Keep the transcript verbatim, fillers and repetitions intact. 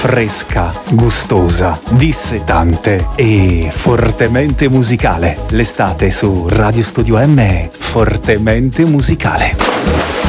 fresca, gustosa, dissetante e fortemente musicale. L'estate su Radio Studio M è fortemente musicale.